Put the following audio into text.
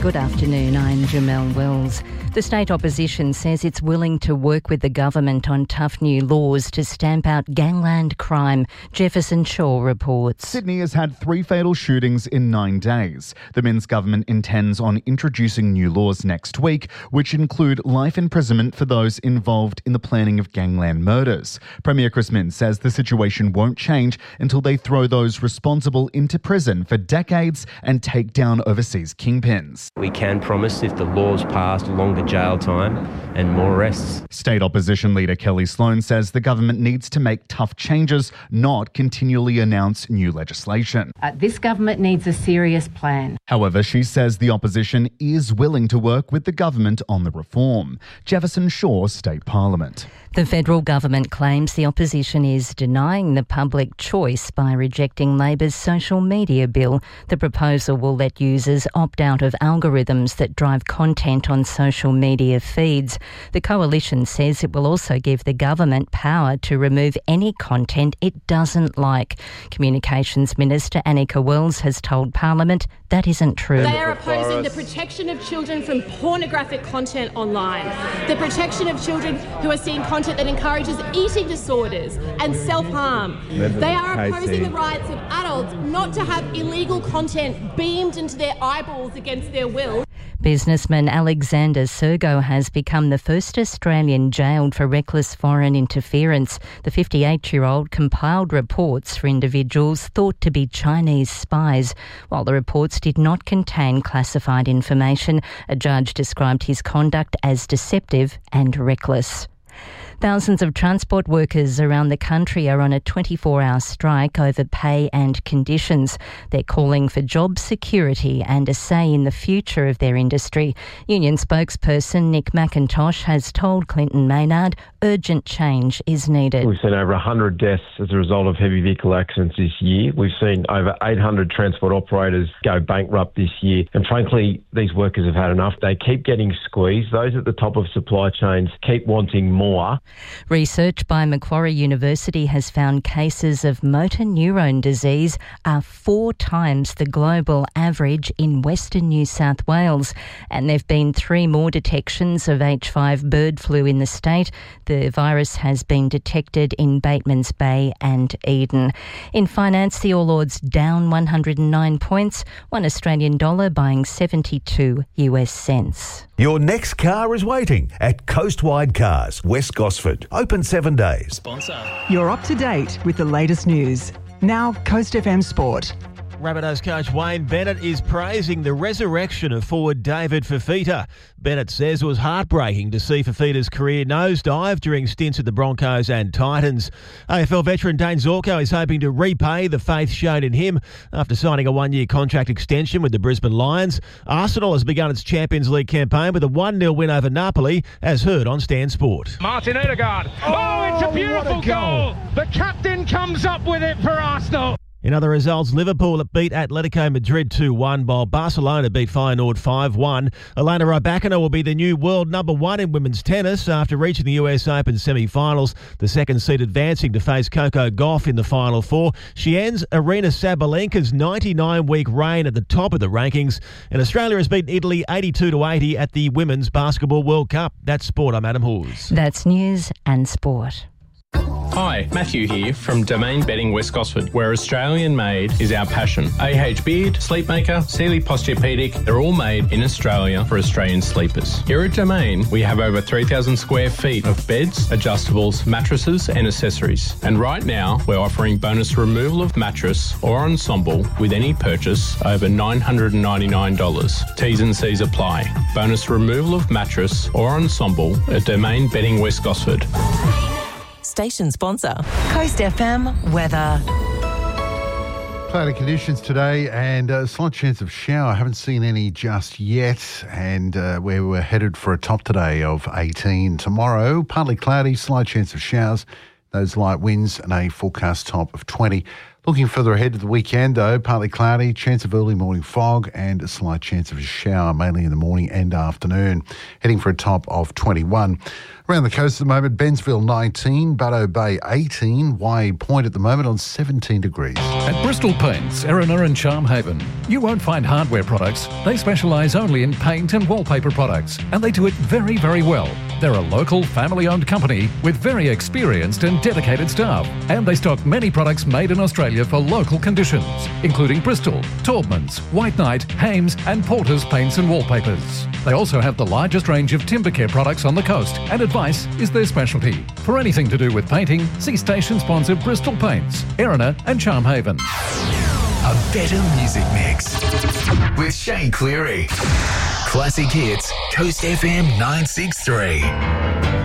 Good afternoon, I'm Jamelle Wells. The state opposition says it's willing to work with the government on tough new laws to stamp out gangland crime. Jefferson Shaw reports. Sydney has had 3 fatal shootings in 9 days. The Minns government intends on introducing new laws next week, which include life imprisonment for those involved in the planning of gangland murders. Premier Chris Minns says the situation won't change until they throw those responsible into prison for decades and take down overseas kingpins. We can promise, if the law's passed, longer jail time and more arrests. State opposition leader Kelly Sloan says the government needs to make tough changes, not continually announce new legislation. This government needs a serious plan. However, she says the opposition is willing to work with the government on the reform. Jefferson Shaw, State Parliament. The federal government claims the opposition is denying the public choice by rejecting Labor's social media bill. The proposal will let users opt out of algorithms that drive content on social media feeds. The coalition says it will also give the government power to remove any content it doesn't like. Communications Minister Annika Wells has told Parliament that isn't true. They are opposing the protection of children from pornographic content online, the protection of children who are seeing content that encourages eating disorders and self-harm. They are opposing the rights of adults not to have illegal content beamed into their eyeballs against their will. Businessman Alexander Sergo has become the first Australian jailed for reckless foreign interference. The 58-year-old compiled reports for individuals thought to be Chinese spies. While the reports did not contain classified information, a judge described his conduct as deceptive and reckless. Thousands of transport workers around the country are on a 24-hour strike over pay and conditions. They're calling for job security and a say in the future of their industry. Union spokesperson Nick McIntosh has told Clinton Maynard urgent change is needed. We've seen over 100 deaths as a result of heavy vehicle accidents this year. We've seen over 800 transport operators go bankrupt this year. And frankly, these workers have had enough. They keep getting squeezed. Those at the top of supply chains keep wanting more. Research by Macquarie University has found cases of motor neurone disease are 4 times the global average in Western New South Wales. And there have been 3 more detections of H5 bird flu in the state. The virus has been detected in Batemans Bay and Eden. In finance, the All Ords down 109 points, $1 Australian buying 72 US cents. Your next car is waiting at Coastwide Cars, West Gosford. Open 7 days. Sponsor. You're up to date with the latest news. Now, Coast FM Sport. Rabbitohs coach Wayne Bennett is praising the resurrection of forward David Fifita. Bennett says it was heartbreaking to see Fifita's career nosedive during stints at the Broncos and Titans. AFL veteran Dane Zorko is hoping to repay the faith shown in him after signing a 1-year contract extension with the Brisbane Lions. Arsenal has begun its Champions League campaign with a 1-0 win over Napoli, as heard on Stan Sport. Martin Odegaard. Oh, it's a beautiful goal. The captain comes up with it for Arsenal. In other results, Liverpool beat Atletico Madrid 2-1, while Barcelona beat Feyenoord 5-1. Elena Rybakina will be the new world number 1 in women's tennis after reaching the US Open semi-finals. The second seed advancing to face Coco Gauff in the Final Four. She ends Arina Sabalenka's 99-week reign at the top of the rankings. And Australia has beaten Italy 82-80 at the Women's Basketball World Cup. That's sport. I'm Adam Hawes. That's news and sport. Hi, Matthew here from Domain Bedding West Gosford, where Australian made is our passion. AH Beard, Sleepmaker, Sealy Posturepedic, they're all made in Australia for Australian sleepers. Here at Domain, we have over 3,000 square feet of beds, adjustables, mattresses and accessories. And right now, we're offering bonus removal of mattress or ensemble with any purchase over $999. T's and C's apply. Bonus removal of mattress or ensemble at Domain Bedding West Gosford. Station sponsor. Coast FM weather. Cloudy conditions today and a slight chance of shower. I haven't seen any just yet, and we're headed for a top today of 18. Tomorrow, partly cloudy, slight chance of showers, those light winds and a forecast top of 20. Looking further ahead to the weekend, though, partly cloudy, chance of early morning fog and a slight chance of a shower, mainly in the morning and afternoon. Heading for a top of 21. Around the coast at the moment, Bensville 19, Butto Bay 18, Way Point at the moment on 17 degrees. At Bristol Paints, Erina and Charmhaven, you won't find hardware products. They specialise only in paint and wallpaper products, and they do it very, very well. They're a local, family-owned company with very experienced and dedicated staff, and they stock many products made in Australia for local conditions, including Bristol, Taubmans, White Knight, Hames and Porter's paints and wallpapers. They also have the largest range of timber care products on the coast, and advice is their specialty. For anything to do with painting, see station sponsor Bristol Paints, Erina and Charmhaven. A better music mix with Shane Cleary. Classic Hits, Coast FM 963.